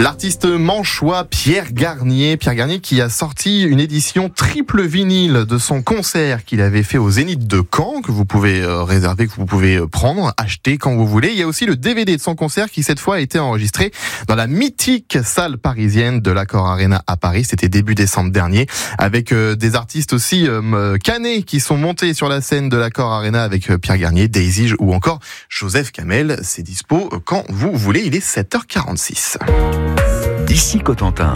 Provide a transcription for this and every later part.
L'artiste manchois Pierre Garnier qui a sorti une édition triple vinyle de son concert qu'il avait fait au Zénith de Caen, que vous pouvez réserver, que vous pouvez prendre, acheter quand vous voulez. Il y a aussi le DVD de son concert qui cette fois a été enregistré dans la mythique salle parisienne de l'Accor Arena à Paris. C'était début décembre dernier, avec des artistes aussi cannés qui sont montés sur la scène de l'Accor Arena avec Pierre Garnier, Daisy ou encore Joseph Kamel. C'est dispo quand vous voulez, il est 7h46. Ici Cotentin.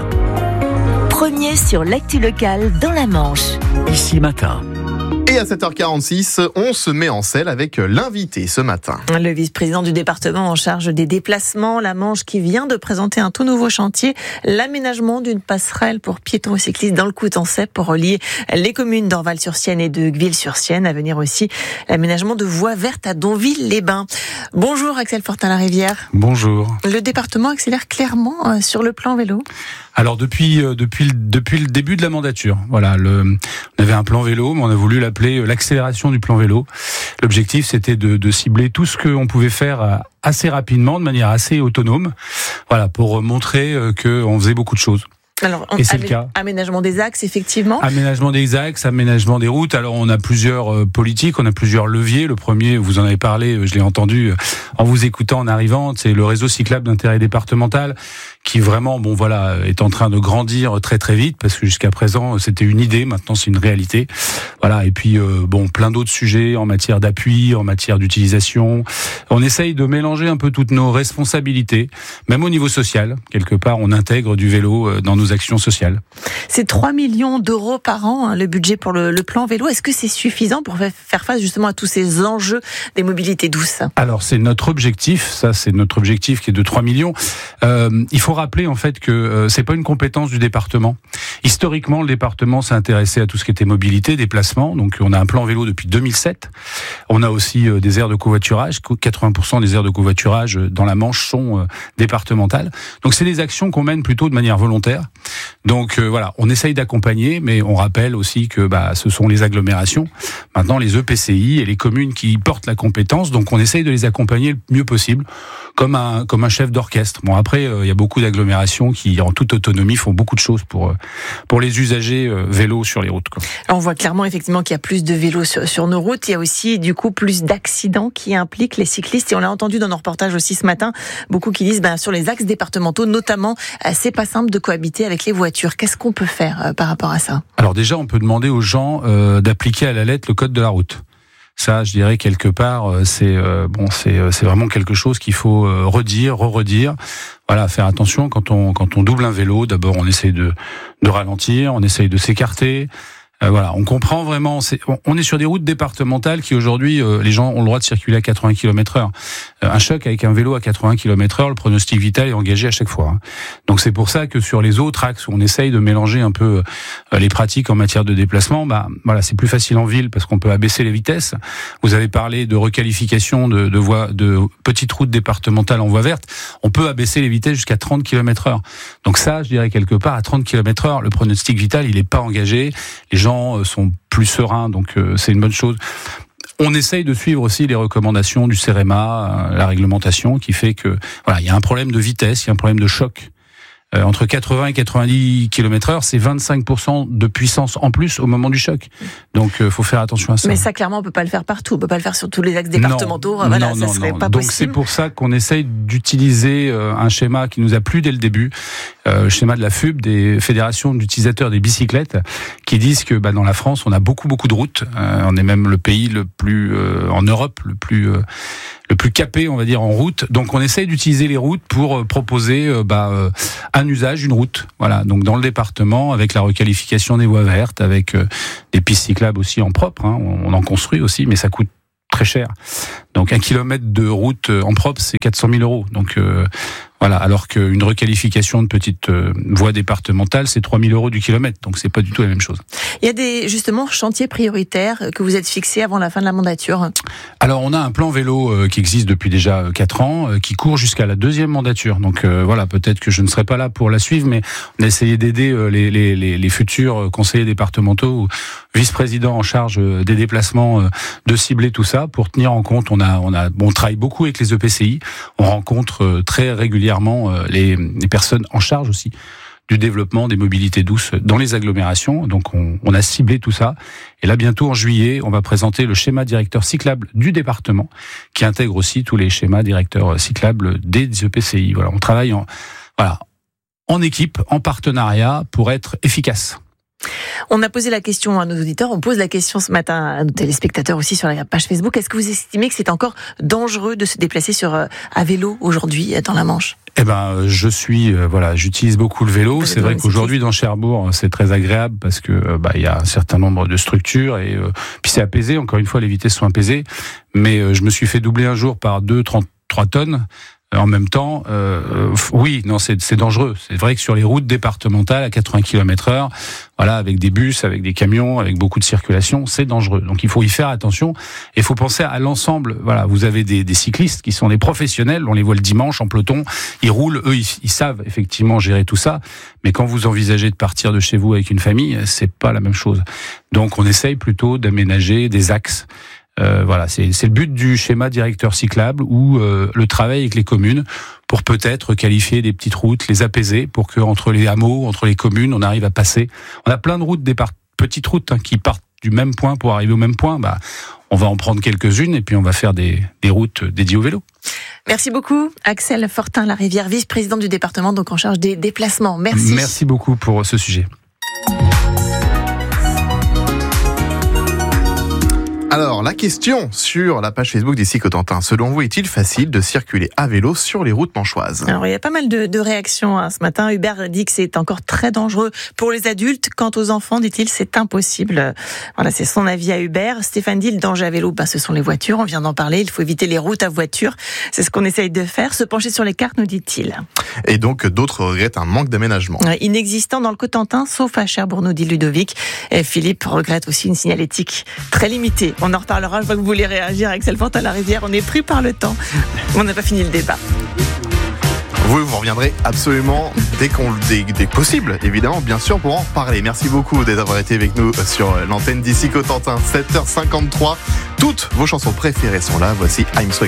Premier sur l'actu locale dans la Manche. Ici Matin. Et à 7h46, on se met en selle avec l'invité ce matin. Le vice-président du département en charge des déplacements, la Manche, qui vient de présenter un tout nouveau chantier, l'aménagement d'une passerelle pour piétons et cyclistes dans le Coutançais pour relier les communes d'Orval-sur-Sienne et de Gville-sur-Sienne. À venir aussi l'aménagement de voies vertes à Donville-les-Bains. Bonjour Axel Fortin-Larivière. Bonjour. Le département accélère clairement sur le plan vélo. Alors depuis le début de la mandature, voilà, on avait un plan vélo, mais on a voulu l'appeler l'accélération du plan vélo. L'objectif, c'était de cibler tout ce qu'on pouvait faire assez rapidement, de manière assez autonome, voilà, pour montrer qu'on faisait beaucoup de choses. Alors, et c'est le cas. Aménagement des axes, effectivement. Aménagement des axes, aménagement des routes. Alors, on a plusieurs politiques, on a plusieurs leviers. Le premier, vous en avez parlé, je l'ai entendu en vous écoutant en arrivant, c'est le réseau cyclable d'intérêt départemental qui vraiment, est en train de grandir très très vite parce que jusqu'à présent, c'était une idée, maintenant c'est une réalité. Voilà. Et puis, plein d'autres sujets en matière d'appui, en matière d'utilisation. On essaye de mélanger un peu toutes nos responsabilités, même au niveau social. Quelque part, on intègre du vélo dans nos actions sociales. C'est 3 millions d'euros par an, le budget pour le plan vélo. Est-ce que c'est suffisant pour faire face justement à tous ces enjeux des mobilités douces ? Alors, c'est notre objectif. Ça, c'est notre objectif qui est de 3 millions. Il faut rappeler en fait que c'est pas une compétence du département. Historiquement, le département s'est intéressé à tout ce qui était mobilité, déplacement. Donc, on a un plan vélo depuis 2007. On a aussi des aires de covoiturage. 80% des aires de covoiturage dans la Manche sont départementales. Donc, c'est des actions qu'on mène plutôt de manière volontaire. Donc on essaye d'accompagner, mais on rappelle aussi que ce sont les agglomérations, maintenant les EPCI et les communes qui portent la compétence, donc on essaye de les accompagner le mieux possible, comme un chef d'orchestre. Bon, après, il y a beaucoup d'agglomérations qui, en toute autonomie, font beaucoup de choses pour les usagers vélos sur les routes, quoi. Alors on voit clairement effectivement qu'il y a plus de vélos sur nos routes, il y a aussi du coup plus d'accidents qui impliquent les cyclistes, et on l'a entendu dans nos reportages aussi ce matin, beaucoup qui disent sur les axes départementaux notamment, c'est pas simple de cohabiter avec les voitures. Qu'est-ce qu'on peut faire par rapport à ça ? Alors déjà, on peut demander aux gens d'appliquer à la lettre le code de la route. Ça, je dirais quelque part, c'est vraiment quelque chose qu'il faut redire. Voilà, faire attention quand on double un vélo. D'abord, on essaye de ralentir, on essaye de s'écarter. On comprend vraiment. On est sur des routes départementales qui aujourd'hui, les gens ont le droit de circuler à 80 km/h. Un choc avec un vélo à 80 km/h, le pronostic vital est engagé à chaque fois. Donc c'est pour ça que sur les autres axes où on essaye de mélanger un peu les pratiques en matière de déplacement, c'est plus facile en ville parce qu'on peut abaisser les vitesses. Vous avez parlé de requalification de voies, de petites routes départementales en voie verte. On peut abaisser les vitesses jusqu'à 30 km/h. Donc ça, je dirais quelque part à 30 km/h, le pronostic vital, il est pas engagé. Les gens sont plus sereins, donc c'est une bonne chose. On essaye de suivre aussi les recommandations du CEREMA, la réglementation qui fait que il y a un problème de vitesse, il y a un problème de choc. Entre 80 et 90 km/h, c'est 25% de puissance en plus au moment du choc. Donc, faut faire attention à ça. Mais ça, clairement, on peut pas le faire partout. On peut pas le faire sur tous les axes départementaux. Non, ça serait pas Donc, possible. c'est pour ça qu'on essaye d'utiliser un schéma qui nous a plu dès le début. Le schéma de la FUB, des fédérations d'utilisateurs des bicyclettes, qui disent que dans la France, on a beaucoup de routes. On est même le pays le plus en Europe, le plus capé, on va dire, en route. Donc, on essaye d'utiliser les routes pour proposer un usage, une route. Voilà. Donc, dans le département, avec la requalification des voies vertes, avec des pistes cyclables aussi en propre. On en construit aussi, mais ça coûte très cher. Donc, 1 kilomètre de route en propre, c'est 400 000 €. Donc, alors qu'une requalification de petite voie départementale, c'est 3 000 € du kilomètre. Donc, c'est pas du tout la même chose. Il y a des, justement, chantiers prioritaires que vous êtes fixés avant la fin de la mandature. Alors, on a un plan vélo qui existe depuis déjà 4 ans, qui court jusqu'à la 2e mandature. Donc, peut-être que je ne serai pas là pour la suivre, mais on a essayé d'aider les futurs conseillers départementaux ou vice-présidents en charge des déplacements de cibler tout ça pour tenir en compte. On travaille beaucoup avec les EPCI. On rencontre très régulièrement régulièrement les personnes en charge aussi du développement des mobilités douces dans les agglomérations. Donc on a ciblé tout ça. Et là, bientôt en juillet, on va présenter le schéma directeur cyclable du département, qui intègre aussi tous les schémas directeurs cyclables des EPCI. Voilà, on travaille en équipe, en partenariat pour être efficace. On a posé la question à nos auditeurs, on pose la question ce matin à nos téléspectateurs aussi sur la page Facebook. Est-ce que vous estimez que c'est encore dangereux de se déplacer à vélo aujourd'hui dans la Manche ? J'utilise beaucoup le vélo. C'est vrai qu'aujourd'hui dans Cherbourg, c'est très agréable parce que il y a un certain nombre de structures et puis c'est apaisé. Encore une fois, les vitesses sont apaisées. Mais je me suis fait doubler un jour par 3 tonnes. En même temps, c'est dangereux. C'est vrai que sur les routes départementales à 80 km/h, avec des bus, avec des camions, avec beaucoup de circulation, c'est dangereux. Donc il faut y faire attention. Et il faut penser à l'ensemble. Voilà, vous avez des cyclistes qui sont des professionnels. On les voit le dimanche en peloton. Ils roulent. Eux, ils savent effectivement gérer tout ça. Mais quand vous envisagez de partir de chez vous avec une famille, c'est pas la même chose. Donc on essaye plutôt d'aménager des axes. C'est le but du schéma directeur cyclable ou le travail avec les communes pour peut-être qualifier des petites routes, les apaiser pour que entre les hameaux, entre les communes, on arrive à passer. On a plein de routes, petites routes qui partent du même point pour arriver au même point. On va en prendre quelques-unes et puis on va faire des routes dédiées au vélo. Merci beaucoup, Axel Fortin-Larivière, vice-président du département, donc en charge des déplacements. Merci. Merci beaucoup pour ce sujet. Alors, la question sur la page Facebook d'Ici Cotentin. Selon vous, est-il facile de circuler à vélo sur les routes manchoises ? Alors, il y a pas mal de réactions ce matin. Hubert dit que c'est encore très dangereux pour les adultes. Quant aux enfants, dit-il, c'est impossible. Voilà, c'est son avis à Hubert. Stéphane dit, le danger à vélo, ce sont les voitures. On vient d'en parler. Il faut éviter les routes à voiture. C'est ce qu'on essaye de faire. Se pencher sur les cartes, nous dit-il. Et donc, d'autres regrettent un manque d'aménagement. Inexistant dans le Cotentin, sauf à Cherbourg, nous dit Ludovic. Et Philippe regrette aussi une signalétique très limitée. On en reparlera, je vois que vous voulez réagir, Axel Fortin-Larivière. On est pris par le temps. On n'a pas fini le débat. Vous reviendrez absolument dès que possible, évidemment, bien sûr, pour en parler. Merci beaucoup d'avoir été avec nous sur l'antenne d'Ici Cotentin. 7h53. Toutes vos chansons préférées sont là. Voici I'm So